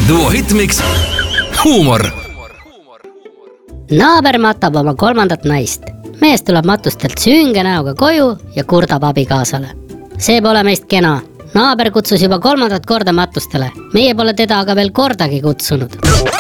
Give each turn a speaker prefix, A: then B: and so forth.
A: Duo Hitmix huumor.
B: Naaber matab oma 3. naist. Mees tuleb matustelt sünge näoga koju ja kurdab abikaasale. See pole meist kena. Naaber kutsus juba 3. korda matustele. Meie pole teda aga veel kordagi kutsunud.